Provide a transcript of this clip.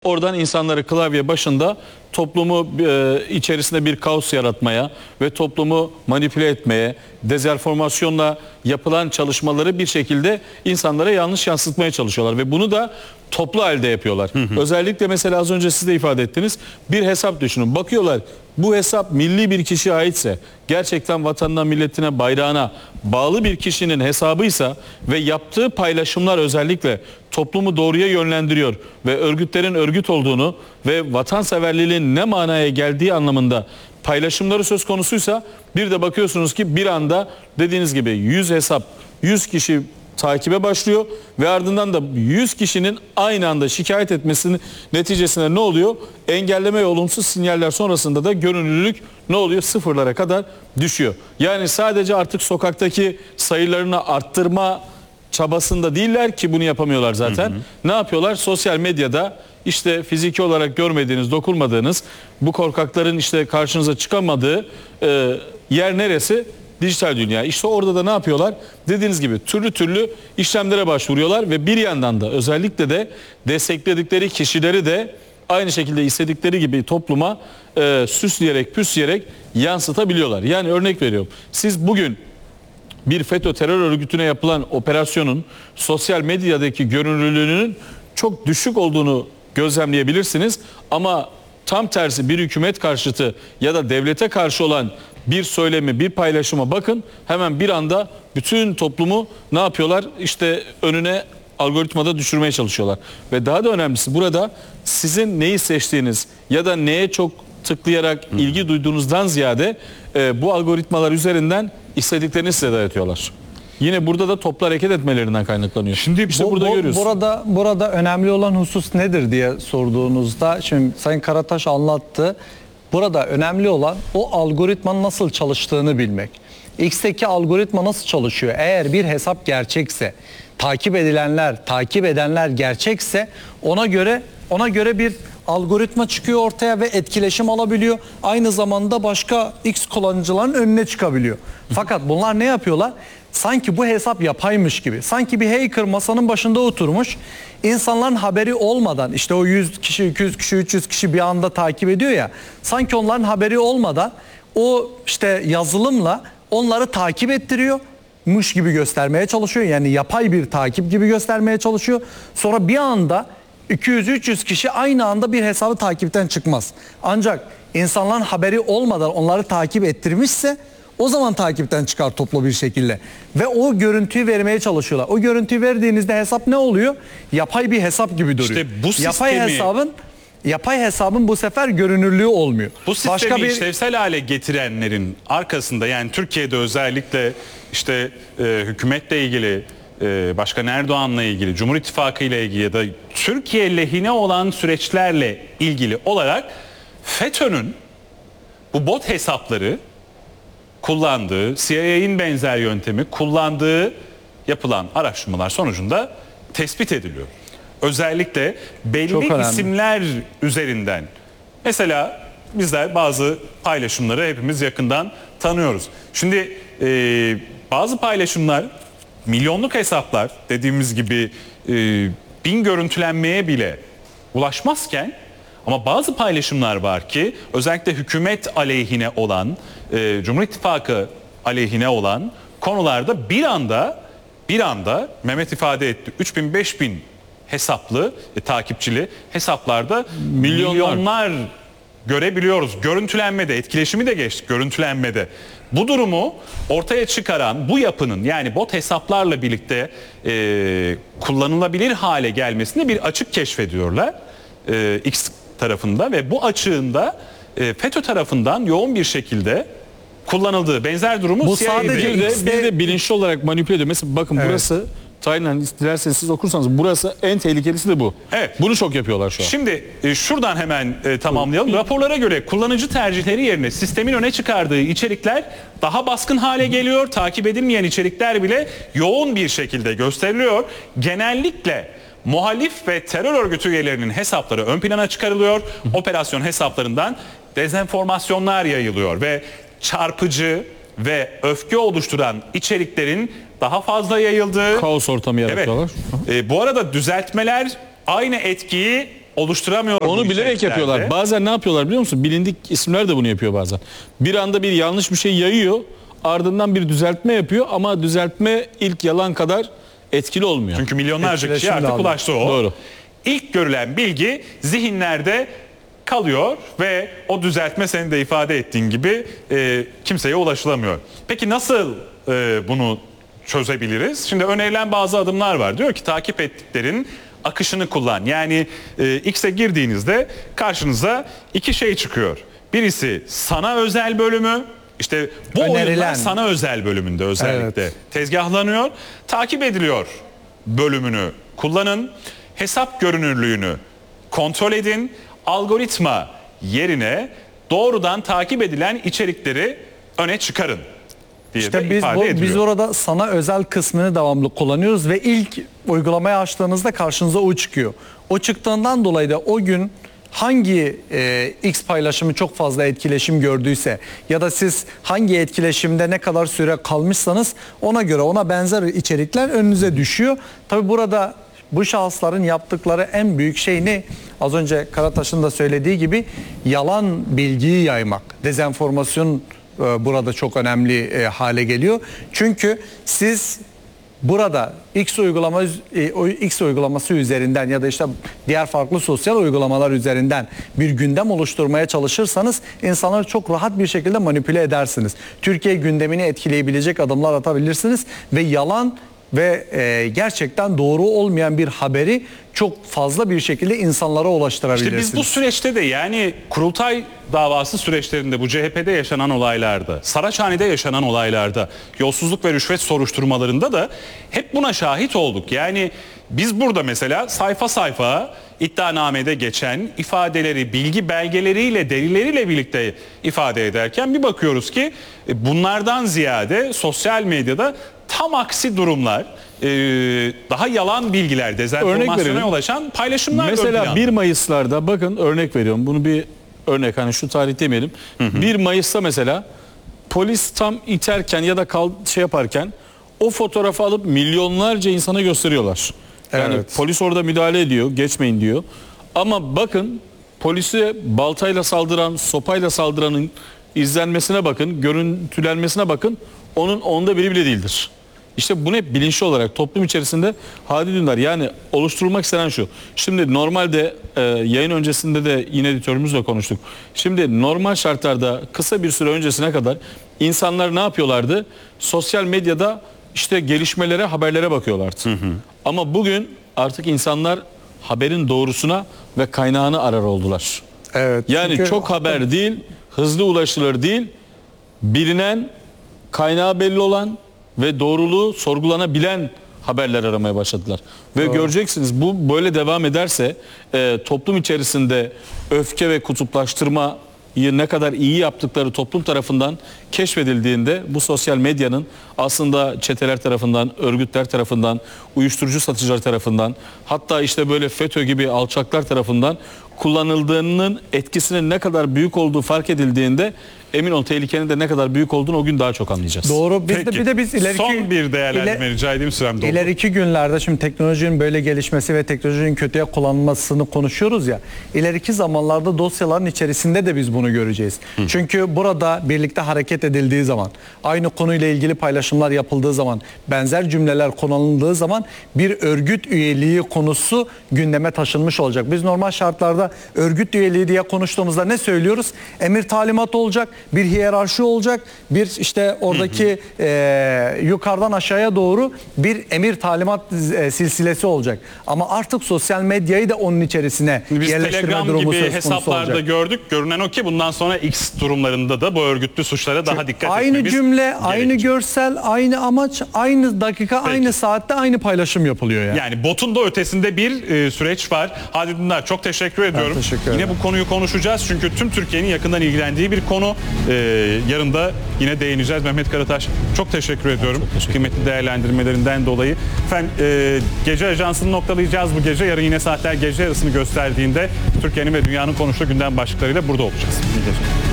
oradan insanları klavye başında toplumu içerisinde bir kaos yaratmaya ve toplumu manipüle etmeye, dezenformasyonla yapılan çalışmaları bir şekilde insanlara yanlış yansıtmaya çalışıyorlar ve bunu da toplu halde yapıyorlar. Özellikle mesela az önce siz de ifade ettiniz, bir hesap düşünün. Bakıyorlar, bu hesap milli bir kişiye aitse, gerçekten vatanına, milletine, bayrağına bağlı bir kişinin hesabıysa ve yaptığı paylaşımlar özellikle toplumu doğruya yönlendiriyor ve örgütlerin örgüt olduğunu ve vatanseverliğin ne manaya geldiği anlamında paylaşımları söz konusuysa, bir de bakıyorsunuz ki bir anda dediğiniz gibi 100 hesap, 100 kişi takibe başlıyor ve ardından da 100 kişinin aynı anda şikayet etmesinin neticesinde ne oluyor? Engelleme ve olumsuz sinyaller sonrasında da görünürlülük ne oluyor? Sıfırlara kadar düşüyor. Yani sadece artık sokaktaki sayılarını arttırma çabasında değiller ki bunu yapamıyorlar zaten. Ne yapıyorlar? Sosyal medyada işte fiziki olarak görmediğiniz, dokunmadığınız, bu korkakların işte karşınıza çıkamadığı yer neresi? Dijital dünya. İşte orada da ne yapıyorlar? Dediğiniz gibi türlü türlü işlemlere başvuruyorlar ve bir yandan da özellikle de destekledikleri kişileri de aynı şekilde istedikleri gibi topluma süsleyerek, püsleyerek yansıtabiliyorlar. Yani örnek veriyorum. Siz bugün bir FETÖ terör örgütüne yapılan operasyonun sosyal medyadaki görünürlüğünün çok düşük olduğunu gözlemleyebilirsiniz. Ama tam tersi bir hükümet karşıtı ya da devlete karşı olan bir söylemi, bir paylaşıma bakın, hemen bir anda bütün toplumu ne yapıyorlar? İşte önüne algoritmada düşürmeye çalışıyorlar. Ve daha da önemlisi burada sizin neyi seçtiğiniz ya da neye çok tıklayarak ilgi duyduğunuzdan ziyade bu algoritmalar üzerinden istediklerini size dayatıyorlar. Yine burada da toplu hareket etmelerinden kaynaklanıyor. Şimdi işte burada görüyoruz. Burada önemli olan husus nedir diye sorduğunuzda, şimdi Sayın Karataş anlattı. Burada önemli olan o algoritmanın nasıl çalıştığını bilmek. X'teki algoritma nasıl çalışıyor? Eğer bir hesap gerçekse, takip edenler gerçekse ona göre bir algoritma çıkıyor ortaya ve etkileşim alabiliyor. Aynı zamanda başka X kullanıcıların önüne çıkabiliyor. Fakat bunlar ne yapıyorlar? Sanki bu hesap yapaymış gibi. Sanki bir hacker masanın başında oturmuş. İnsanların haberi olmadan, işte o 100 kişi, 200 kişi, 300 kişi bir anda takip ediyor ya. Sanki onların haberi olmadan o işte yazılımla onları takip ettiriyormuş gibi göstermeye çalışıyor. Yani yapay bir takip gibi göstermeye çalışıyor. Sonra bir anda 200-300 kişi aynı anda bir hesabı takipten çıkmaz. Ancak insanların haberi olmadan onları takip ettirmişse o zaman takipten çıkar toplu bir şekilde. Ve o görüntüyü vermeye çalışıyorlar. O görüntüyü verdiğinizde hesap ne oluyor? Yapay bir hesap gibi duruyor. İşte bu sistemi, yapay hesabın bu sefer görünürlüğü olmuyor. Bu sistemi işlevsel hale getirenlerin arkasında, yani Türkiye'de özellikle işte hükümetle ilgili, Başkan Erdoğan'la ilgili, Cumhur İttifakı ile ilgili ya da Türkiye lehine olan süreçlerle ilgili olarak FETÖ'nün bu bot hesapları kullandığı, CIA'nin benzer yöntemi kullandığı yapılan araştırmalar sonucunda tespit ediliyor. Özellikle belli isimler üzerinden. Mesela bizler bazı paylaşımları hepimiz yakından tanıyoruz. Şimdi bazı paylaşımlar, milyonluk hesaplar, dediğimiz gibi 1000 görüntülenmeye bile ulaşmazken, ama bazı paylaşımlar var ki özellikle hükümet aleyhine olan, Cumhur İttifakı aleyhine olan konularda bir anda Mehmet ifade etti, 3000-5000 hesaplı, takipçili hesaplarda milyonlar görebiliyoruz. Görüntülenmede, etkileşimi de geçtik, görüntülenmede. Bu durumu ortaya çıkaran bu yapının, yani bot hesaplarla birlikte kullanılabilir hale gelmesinde bir açık keşfediyorlar X tarafında ve bu açığında FETÖ tarafından yoğun bir şekilde kullanıldığı benzer durumu bu sadece bir de bilinçli olarak manipüle ediyor. Mesela bakın burası, Taylan, dilerseniz siz okursanız, burası en tehlikelisi de bu. Evet. Bunu çok yapıyorlar şu an. Şimdi şuradan hemen tamamlayalım. Raporlara göre kullanıcı tercihleri yerine sistemin öne çıkardığı içerikler daha baskın hale geliyor. Takip edilmeyen içerikler bile yoğun bir şekilde gösteriliyor. Genellikle muhalif ve terör örgütü üyelerinin hesapları ön plana çıkarılıyor. Operasyon hesaplarından dezenformasyonlar yayılıyor ve çarpıcı ve öfke oluşturan içeriklerin daha fazla yayıldığı, kaos ortamı yaratıyorlar. Evet. Bu arada düzeltmeler aynı etkiyi oluşturamıyor. bu Onu bilerek içeriklerde. yapıyorlar. Bazen ne yapıyorlar biliyor musun? Bilindik isimler de bunu yapıyor bazen. Bir anda bir yanlış bir şey yayıyor. Ardından bir düzeltme yapıyor ama düzeltme ilk yalan kadar etkili olmuyor. Çünkü milyonlarca kişi Etkileşim de artık aldı. ulaştı o. Doğru. İlk görülen bilgi zihinlerde kalıyor ve o düzeltme senin de ifade ettiğin gibi kimseye ulaşılamıyor. Peki nasıl bunu çözebiliriz? Şimdi önerilen bazı adımlar var. Diyor ki takip ettiklerin akışını kullan. Yani X'e girdiğinizde karşınıza iki şey çıkıyor. Birisi sana özel bölümü. İşte bu oyunlar Önerilen. sana özel bölümünde özellikle Evet. tezgahlanıyor, takip ediliyor bölümünü kullanın. Hesap görünürlüğünü kontrol edin. Algoritma yerine doğrudan takip edilen içerikleri öne çıkarın diye de İşte ifade ediliyor. biz orada sana özel kısmını devamlı kullanıyoruz ve ilk uygulamayı açtığınızda karşınıza o çıkıyor. O çıktığından dolayı da o gün hangi X paylaşımı çok fazla etkileşim gördüyse ya da siz hangi etkileşimde ne kadar süre kalmışsanız ona göre ona benzer içerikler önünüze düşüyor. Tabi burada bu şahısların yaptıkları en büyük şey ne? Az önce Karataş'ın da söylediği gibi yalan bilgiyi yaymak, dezenformasyon burada çok önemli hale geliyor. Çünkü siz burada X uygulaması üzerinden ya da işte diğer farklı sosyal uygulamalar üzerinden bir gündem oluşturmaya çalışırsanız insanları çok rahat bir şekilde manipüle edersiniz. Türkiye gündemini etkileyebilecek adımlar atabilirsiniz ve yalan ve gerçekten doğru olmayan bir haberi çok fazla bir şekilde insanlara ulaştırabilirsiniz. İşte biz bu süreçte de yani kurultay davası süreçlerinde bu CHP'de yaşanan olaylarda, Saraçhane'de yaşanan olaylarda, yolsuzluk ve rüşvet soruşturmalarında da hep buna şahit olduk. Yani biz burada mesela sayfa sayfa iddianamede geçen ifadeleri, bilgi belgeleriyle, delilleriyle birlikte ifade ederken bir bakıyoruz ki bunlardan ziyade sosyal medyada tam aksi durumlar, daha yalan bilgiler, dezenformasyona ulaşan paylaşımlar ön Mesela planda. 1 Mayıs'larda bakın örnek veriyorum. Bunu bir örnek hani şu tarih demeyelim. 1 Mayıs'ta mesela polis tam iterken ya da şey yaparken o fotoğrafı alıp milyonlarca insana gösteriyorlar. Yani Evet. polis orada müdahale ediyor, geçmeyin diyor. Ama bakın polise baltayla saldıran, sopayla saldıranın izlenmesine bakın, görüntülenmesine bakın. Onun onda biri bile değildir. İşte bunu hep bilinçli olarak toplum içerisinde Hadi Dündar yani oluşturulmak istenen şu. Şimdi normalde yayın öncesinde de yine editörümüzle konuştuk. Şimdi normal şartlarda kısa bir süre öncesine kadar insanlar ne yapıyorlardı? Sosyal medyada işte gelişmelere, haberlere bakıyorlardı. Ama bugün artık insanlar haberin doğrusuna ve kaynağını arar oldular. Evet. Yani çünkü çok haber değil, hızlı ulaşılır değil, bilinen, kaynağı belli olan ve doğruluğu sorgulanabilen haberler aramaya başladılar. Ve göreceksiniz bu böyle devam ederse toplum içerisinde öfke ve kutuplaştırmayı ne kadar iyi yaptıkları toplum tarafından keşfedildiğinde bu sosyal medyanın aslında çeteler tarafından, örgütler tarafından, uyuşturucu satıcılar tarafından hatta işte böyle FETÖ gibi alçaklar tarafından kullanıldığının etkisinin ne kadar büyük olduğu fark edildiğinde emin ol tehlikenin de ne kadar büyük olduğunu o gün daha çok anlayacağız. doğru. Peki, Bir de biz ileriki son bir değerlendirme rica edeyim, sürem doldu. İleriki günlerde şimdi teknolojinin böyle gelişmesi ve teknolojinin kötüye kullanılmasını konuşuyoruz ya. İleriki zamanlarda dosyaların içerisinde de biz bunu göreceğiz. Çünkü burada birlikte hareket edildiği zaman, aynı konuyla ilgili paylaşımlar yapıldığı zaman, benzer cümleler kullanıldığı zaman bir örgüt üyeliği konusu gündeme taşınmış olacak. Biz normal şartlarda örgüt üyeliği diye konuştuğumuzda ne söylüyoruz? Emir talimat olacak, bir hiyerarşi olacak, bir işte oradaki yukarıdan aşağıya doğru bir emir talimat silsilesi olacak. Ama artık sosyal medyayı da onun içerisine Biz yerleştirme Telegram durumu gibi söz konusu hesaplarda olacak. gördük. Görünen o ki bundan sonra X durumlarında da bu örgütlü suçlara daha dikkat Aynı etmemiz cümle, aynı gerekecek. görsel, aynı amaç, aynı dakika, aynı saatte aynı paylaşım yapılıyor yani. Yani botun da ötesinde bir süreç var. Hadi Dündar, çok teşekkür ediyorum. teşekkür Yine ederim. bu konuyu konuşacağız çünkü tüm Türkiye'nin yakından ilgilendiği bir konu. Yarın da yine değineceğiz. Mehmet Karataş, çok teşekkür ediyorum. Kıymetli değerlendirmelerinden dolayı. Efendim, Gece Ajansı'nı noktalayacağız bu gece. Yarın yine saatler gece yarısını gösterdiğinde Türkiye'nin ve dünyanın konuştuğu gündem başlıklarıyla burada olacağız. İyi geceler.